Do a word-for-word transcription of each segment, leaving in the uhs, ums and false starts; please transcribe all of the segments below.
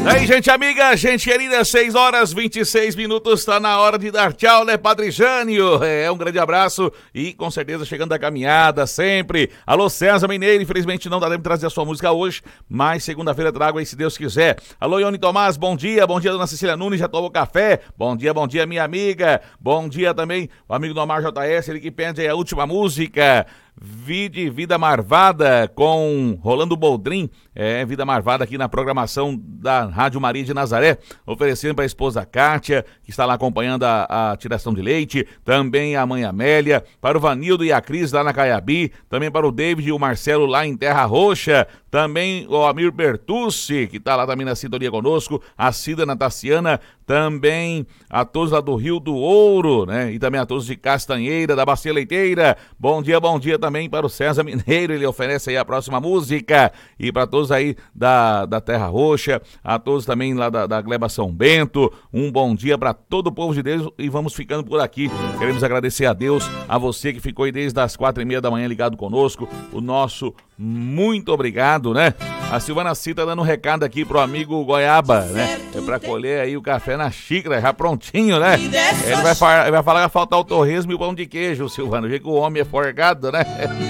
E aí, gente amiga, gente querida, seis horas e vinte e seis minutos, tá na hora de dar tchau, né, Padre Jânio? É, um grande abraço e com certeza chegando a caminhada sempre. Alô, César Mineiro, infelizmente não dá tempo de trazer a sua música hoje, mas segunda-feira trago aí, se Deus quiser. Alô, Ione Tomás, bom dia, bom dia, dona Cecília Nunes, já tomou café? Bom dia, bom dia, minha amiga. Bom dia também, o amigo do Amar J S, ele que pede aí a última música. Vide Vida Marvada com Rolando Boldrin, é, Vida Marvada aqui na programação da Rádio Maria de Nazaré, oferecendo para a esposa Kátia, que está lá acompanhando a, a tiração de leite, também a mãe Amélia, para o Vanildo e a Cris lá na Caiabi, também para o David e o Marcelo lá em Terra Roxa, também o Amir Bertucci, que está lá também na sintonia conosco, a Cida Nataciana, também a todos lá do Rio do Ouro, né, e também a todos de Castanheira, da Bacia Leiteira. Bom dia, bom dia também para o César Mineiro, ele oferece aí a próxima música, e para todos aí da, da Terra Roxa, a todos também lá da, da Gleba São Bento, um bom dia para todo o povo de Deus, e vamos ficando por aqui. Queremos agradecer a Deus, a você que ficou aí desde as quatro e meia da manhã ligado conosco, o nosso muito obrigado, né? A Silvana Cita dando um recado aqui pro amigo Goiaba, né? É pra colher aí o café na xícara, já prontinho, né? Ele vai, falar, ele vai falar que vai faltar o torresmo e o pão de queijo, Silvana. Vê que o homem é forgado, né?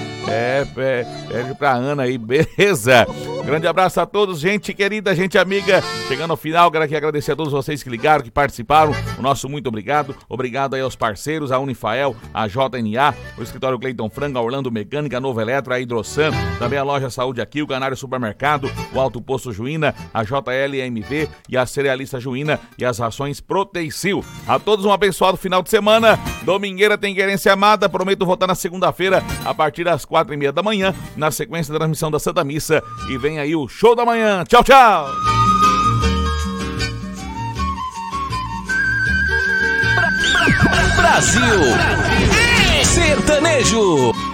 É, é, pede pra Ana aí, beleza? Grande abraço a todos, gente querida, gente amiga. Chegando ao final, quero aqui agradecer a todos vocês que ligaram, que participaram. O nosso muito obrigado. Obrigado aí aos parceiros, a Unifael, a J N A, o escritório Cleiton Frango, a Orlando Mecânica, a Nova Eletro, a Hidrosan, também a Loja Saúde aqui, o Canário Supermercado, o Alto Poço Juína, a J L M V e a Cerealista Juína e as rações Proteicil. A todos um abençoado final de semana. Domingueira tem querência amada. Prometo voltar na segunda-feira a partir das quatro e meia da manhã, na sequência da transmissão da Santa Missa. E vem aí o Show da Manhã. Tchau, tchau! Brasil Sertanejo.